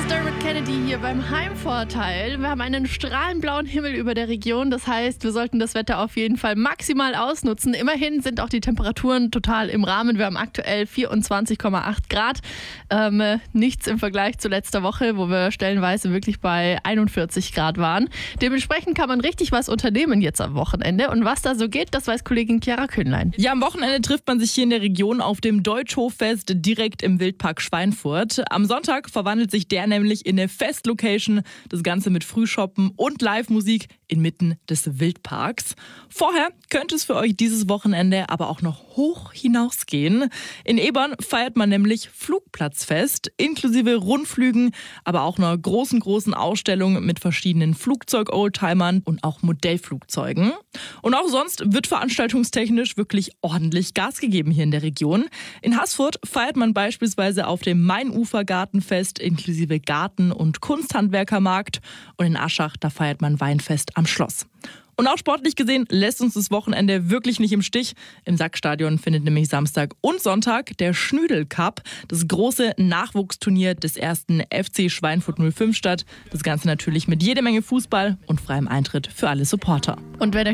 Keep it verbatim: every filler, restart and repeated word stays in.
ist Dermot Kennedy hier beim Heimvorteil. Wir haben einen strahlend blauen Himmel über der Region. Das heißt, wir sollten das Wetter auf jeden Fall maximal ausnutzen. Immerhin sind auch die Temperaturen total im Rahmen. Wir haben aktuell vierundzwanzig Komma acht Grad. Ähm, nichts im Vergleich zu letzter Woche, wo wir stellenweise wirklich bei einundvierzig Grad waren. Dementsprechend kann man richtig was unternehmen jetzt am Wochenende. Und was da so geht, das weiß Kollegin Chiara Kühnlein. Ja, am Wochenende trifft man sich hier in der Region auf dem Deutschhoffest direkt im Wildpark Schweinfurt. Am Sonntag verwandelt sich der nämlich in eine Festlocation. Das Ganze mit Frühshoppen und Live-Musik inmitten des Wildparks. Vorher könnte es für euch dieses Wochenende aber auch noch hoch hinausgehen. In Ebern feiert man nämlich Flugplatzfest, inklusive Rundflügen, aber auch einer großen, großen Ausstellung mit verschiedenen Flugzeug-Oldtimern und auch Modellflugzeugen. Und auch sonst wird veranstaltungstechnisch wirklich ordentlich Gas gegeben hier in der Region. In Haßfurt feiert man beispielsweise auf dem Mainufer-Gartenfest inklusive Garten- und Kunsthandwerkermarkt. Und in Aschach, da feiert man Weinfest am Schloss. Und auch sportlich gesehen lässt uns das Wochenende wirklich nicht im Stich. Im Sackstadion findet nämlich Samstag und Sonntag der Schnüdel Cup, das große Nachwuchsturnier des ersten F C Schweinfurt null fünf statt. Das Ganze natürlich mit jede Menge Fußball und freiem Eintritt für alle Supporter. Und wenn